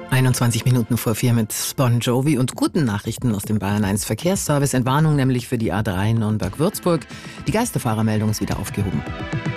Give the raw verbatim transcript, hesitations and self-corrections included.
einundzwanzig Minuten vor vier mit Bon Jovi und guten Nachrichten aus dem Bayern eins Verkehrsservice. Entwarnung nämlich für die A drei Nürnberg-Würzburg. Die Geisterfahrermeldung ist wieder aufgehoben.